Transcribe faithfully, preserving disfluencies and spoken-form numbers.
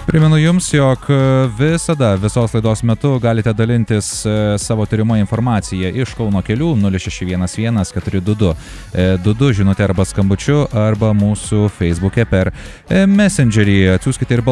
Primenu jums, jog visada visos laidos metu galite dalintis savo turimą informaciją iš Kauno kelių nulis šeši vienas vienas keturi du du du du žinutę arba skambučiu arba mūsų Facebook'e per Messengerį. Atsiųskite ir balsą.